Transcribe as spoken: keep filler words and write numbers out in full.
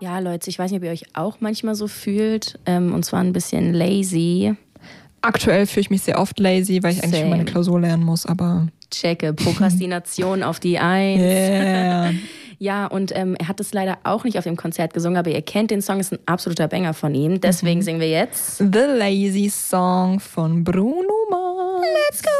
Ja, Leute, ich weiß nicht, ob ihr euch auch manchmal so fühlt. Ähm, und zwar ein bisschen lazy. Aktuell fühle ich mich sehr oft lazy, weil ich Same. eigentlich für meine Klausur lernen muss, aber... Checke, Prokrastination auf die Eins. Yeah. Ja, und ähm, er hat es leider auch nicht auf dem Konzert gesungen, aber ihr kennt den Song, ist ein absoluter Banger von ihm. Deswegen mhm. singen wir jetzt The Lazy Song von Bruno Mars. Let's go!